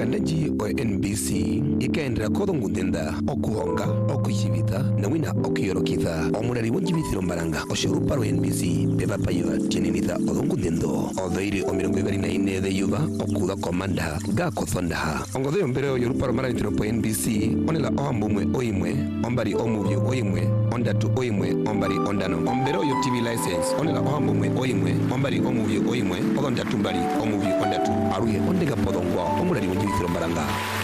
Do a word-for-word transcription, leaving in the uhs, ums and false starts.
kandaji o N B C ikaendera kodho ngundenda okuhonga okuyibitha na wina okuyorokitha omurari wonjibithiro mbaranga oshurupa ro N B C beba payo tininitha odongundendo odhoiri o mirongo ibiri na ine the yuva okuda komanda ga kothonda ongodho mbere yo yorupa ro marantiro po N B C onela ohambumwe oimwe ombari omuvyo oimwe ondatu oimwe ombari ondano ombero yo T V license onela ohambumwe oimwe ombari omuvyo oimwe odondatu mbari omuvyo ondatu aruye ondega podongwa omurari wonjibithiro mbaranga